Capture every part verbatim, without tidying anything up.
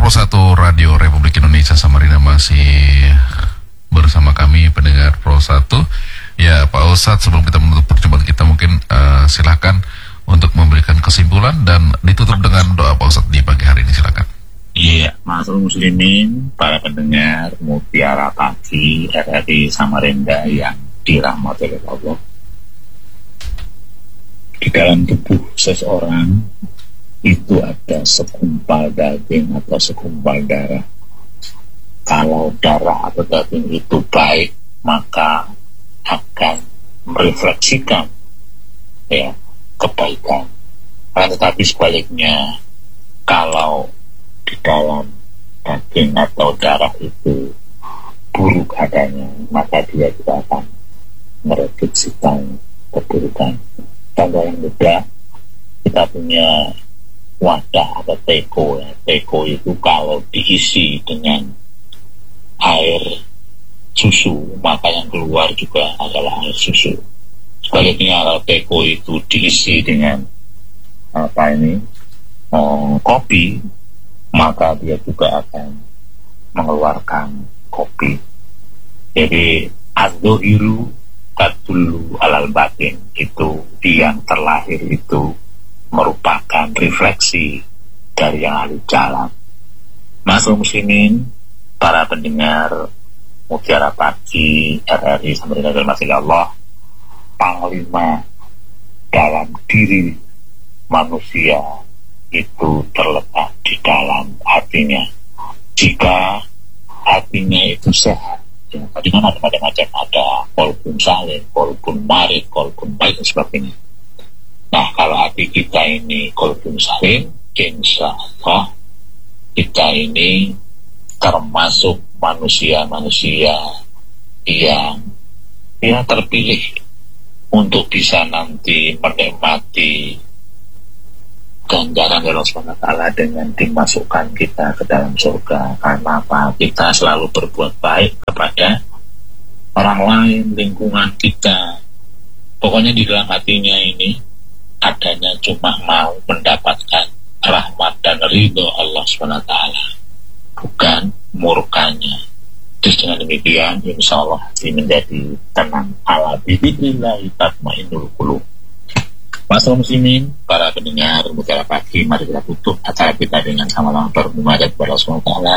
Pro satu Radio Republik Indonesia Samarinda masih bersama kami pendengar Pro satu. Ya Pak Ustadz, sebelum kita menutup perjumpaan kita mungkin uh, silakan untuk memberikan kesimpulan dan ditutup dengan doa Pak Ustadz di pagi hari ini, silakan. Iya, Masyaallah muslimin, para pendengar Mutiara Pagi R R I Samarinda yang dirahmati oleh Allah. Di dalam tubuh seseorang itu ada segumpal daging atau segumpal darah. Kalau darah atau daging itu baik, maka akan merefleksikan ya kebaikan. Nah, tetapi sebaliknya, kalau di dalam daging atau darah itu buruk adanya, maka dia juga akan merefleksikan keburukan. Contoh yang mudah, kita punya wadah atau teko ya. Teko itu kalau diisi dengan air susu, maka yang keluar juga adalah air susu. Sebaliknya kalau teko itu diisi dengan apa ini oh, kopi, maka dia juga akan mengeluarkan kopi. Jadi az-zahiru tadullu alal batin, itu yang terlahir itu merupakan refleksi dari yang lalu jalan. Masuk muslimin, para pendengar Mutiara Pagi R R I Samarinda Masjid Allah, panglima dalam diri manusia itu terletak di dalam hatinya. Jika hatinya itu sehat, ya, tadi kan ada macam-macam, ada kolbun salim, kolbun marid, kolbun baik dan sebagainya. Nah, kalau hati kita ini kolbun salim, insya Allah kita ini termasuk manusia-manusia yang ya terpilih untuk bisa nanti menikmati ganjaran dari Allah subhanahu wa taala dengan dimasukkan kita ke dalam surga. Karena apa? Kita selalu berbuat baik kepada orang lain, lingkungan kita. Pokoknya di dalam hatinya ini adanya cuma mau mendapatkan rahmat dan ridho Allah subhanahu wa taala, bukan murkanya. Terus dengan demikian insya Allah hati menjadi tenang. Ala bidzikrillahi tatmainnul qulub. Masyaallah muslimin, para pendengar Mutiara Pagi, mari kita tutup acara kita dengan sama-sama bermunajat kepada Allah subhanahu wa taala.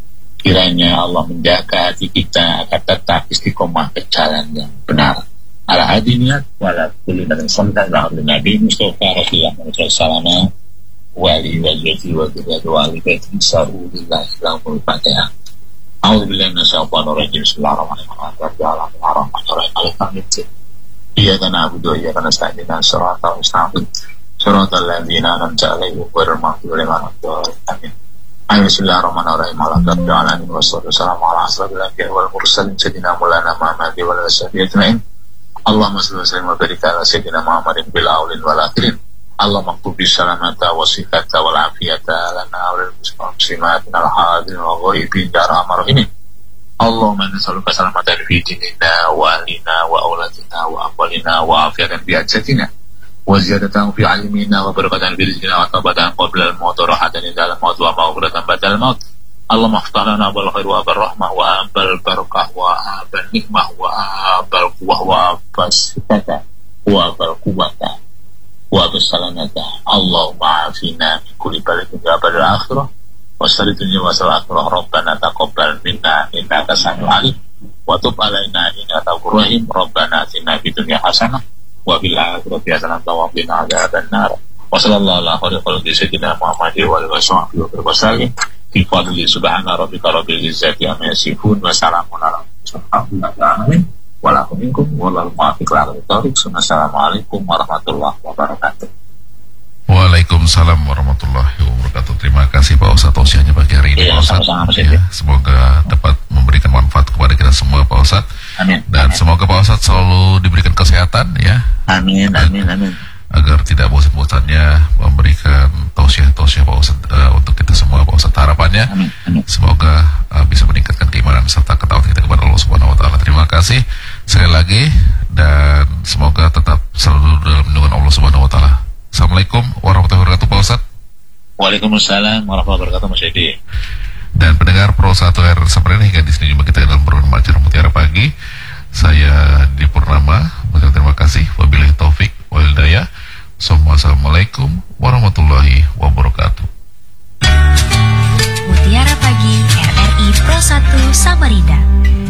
Kiranya Allah menjaga hati kita agar tetap istiqomah ke jalan yang benar. Ala hadiniyat wala kulli dan sallallahu alaihi nabi Mustafa Rasulullah sallallahu wali wajhi wa dzurriyyati wa ali baiti sallallahu alaihi fatihah. A'udzu billahi minasyaitonir rajim. Bismillahirrahmanirrahim. Alhamdulillah. Iyyaka na'budu wa iyyaka nasta'in. Shiratal mustaqim. Shiratal ladzina an'amta 'alaihim ghairil maghdubi 'alaihim waladdallin. Bismillahirrahmanirrahim. Alhamdulillah wassalatu wassalamu ala asyrofil anbiya'i wal mursalin sayyidina maulana Muhammadin wa ala alihi ajma'in. Allahumma shalli wa sallim wa barik ala sayyidina Muhammadin bil awwalin wal akhirin. Allahumma qubbi salamata wa sihhata wal afiyata lana wa lil muslimin al hadirin wa ghaibin darhamar ini. Allahumma nas'aluka salamatan fi dinina wa alina wa auladina wa aqwalina wa afiyatan fi ajsatina wa ziyadatan fi ilmina wa barakatan fi rizqina wa tabatan qabla al-maut wa rahatan idza al-maut wa maghfiratan ba'da al-maut. Allahumma iftah lana bil khair wa bil rahmah wa bil barakah wa bil nikmah wa bil quwwah wa bil sifata wa bil quwwata wa bil salamata. Allahumma afina min kulli balin wa bil akhirah wa sallallahu wa sallam. Rabbana taqabbal minna innaka samiul alim wa tub alaina innaka tawwabur rahim. Rabbana atina fid dunya hasanah wa fil akhirati hasanah wa qina adzaban nar. Wa sallallahu ala khairil sayyidina Muhammadin wa alihi wa sahbihi fi fadli subhana rabbika rabbil izzati amma yasifun wa salamun ala mursalin wallahu minkum wallahu muwaffiq ila thoriq. Assalamualaikum warahmatullahi wabarakatuh. Waalaikumsalam warahmatullahi wabarakatuh. Terima kasih Pak Ustadz tausiahnya pagi hari ini, ya, Pak Ustadz. Sama-sama, ya, semoga dapat memberikan manfaat kepada kita semua Pak Ustadz. Amin. Dan amin. Semoga Pak Ustadz selalu diberikan kesehatan ya. Amin, amin, amin. Agar tidak bosan-bosannya memberikan tausiah-tausiah Pak Ustadz uh, untuk kita semua Pak Ustadz. Harapannya amin, amin. Semoga uh, bisa meningkatkan keimanan serta ketakwaan kita kepada Allah Subhanahu wa taala. Terima kasih sekali lagi dan semoga tetap selalu dalam lindungan Allah Subhanahu wa taala. Assalamualaikum warahmatullahi wabarakatuh Pak Ustadz. Waalaikumsalam warahmatullahi wabarakatuh, Mas Edi. Dan pendengar Pro satu R Samarinda, hingga di sini jumpa kita dalam program Acara Mutiara Pagi. Saya di Purnama, terima kasih. Wabillahi taufik wal hidayah. Assalamualaikum warahmatullahi wabarakatuh. Mutiara Pagi R R I Pro satu Samarinda.